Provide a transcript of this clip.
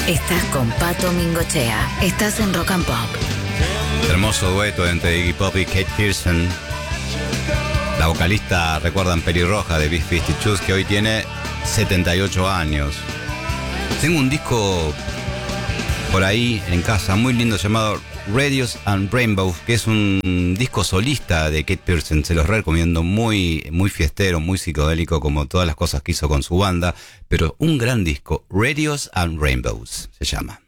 Estás con Pato Mingochea. Estás en Rock and Pop. Hermoso dueto entre Iggy Pop y Kate Pearson. La vocalista, recuerdan, pelirroja de Big 52, que hoy tiene 78 años. Tengo un disco por ahí en casa muy lindo llamado Radios and Rainbows, que es un disco solista de Kate Pearson. Se los recomiendo, muy, muy fiestero, muy psicodélico, como todas las cosas que hizo con su banda, pero un gran disco. Radios and Rainbows se llama.